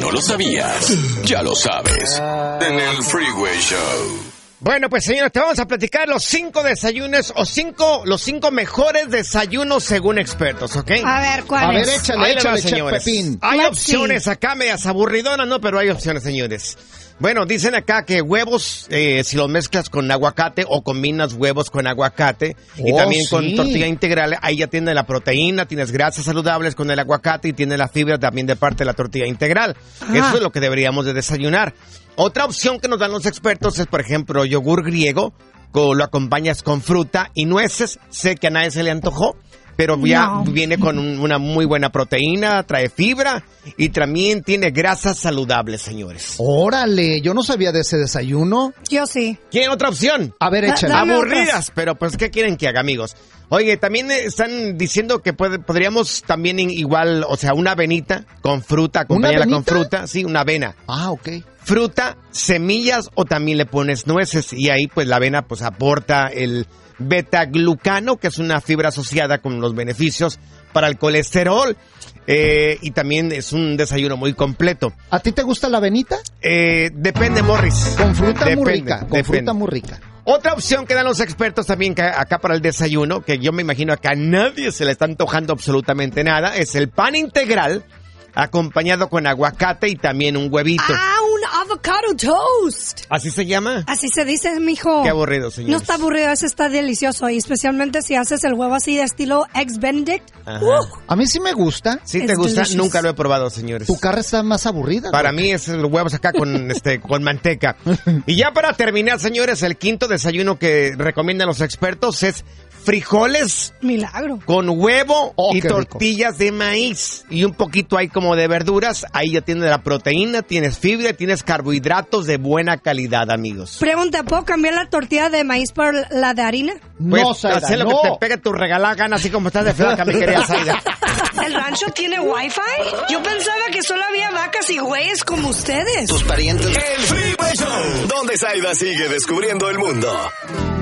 no lo sabías, ya lo sabes. En el Freeway Show. Bueno, pues señores, te vamos a platicar los 5 desayunos los 5 mejores desayunos según expertos, ¿ok? A ver, ¿cuáles? A ver, échale, Chef Pepín. Hay opciones acá medias aburridonas, ¿no? Pero hay opciones, señores. Bueno, dicen acá que huevos, si los mezclas con aguacate o combinas huevos con aguacate y también con tortilla integral, ahí ya tienes la proteína, tienes grasas saludables con el aguacate y tienes la fibra también de parte de la tortilla integral. Eso es lo que deberíamos de desayunar. Otra opción que nos dan los expertos es, por ejemplo, yogur griego, lo acompañas con fruta y nueces. Sé que a nadie se le antojó, pero ya viene con una muy buena proteína, trae fibra y también tiene grasas saludables, señores. Órale, yo no sabía de ese desayuno. Yo sí. ¿Quieren otra opción? A ver, échale. Aburridas, pero pues, ¿qué quieren que haga, amigos? Oye, también están diciendo que podríamos también igual, o sea, una avenita con fruta, acompañarla con fruta. Sí, una avena. Ah, ok. Fruta, semillas o también le pones nueces y ahí pues la avena pues aporta el beta-glucano, que es una fibra asociada con los beneficios para el colesterol. Y también es un desayuno muy completo. ¿A ti te gusta la avenita? Depende, Morris. Con fruta muy rica. Con fruta muy rica. Otra opción que dan los expertos también acá para el desayuno, que yo me imagino acá a nadie se le está antojando absolutamente nada, es el pan integral acompañado con aguacate y también un huevito. ¡Ah, un avocado toast! ¿Así se llama? Así se dice, mijo. Qué aburrido, señor. No está aburrido, ese está delicioso. Y especialmente si haces el huevo así de estilo Eggs Benedict. A mí sí me gusta. ¿Sí te gusta? Delicious. Nunca lo he probado, señores. ¿Tu carne está más aburrida? Para mí es los huevos acá con con manteca. Y ya para terminar, señores, el quinto desayuno que recomiendan los expertos es frijoles Milagro. con huevo y qué tortillas de maíz y un poquito ahí como de verduras. Ahí ya tienes la proteína, tienes fibra, tienes carbohidratos de buena calidad, amigos. Pregunta, ¿puedo cambiar la tortilla de maíz por la de harina? Pues, No, Zaida, haz lo que te pegue tu regalada gana, así como estás de flaca, mi querida Zaida. ¿El rancho tiene wifi? Yo pensaba que solo había vacas y güeyes como ustedes. Tus parientes. El Freeway Show, donde Zaida sigue descubriendo el mundo.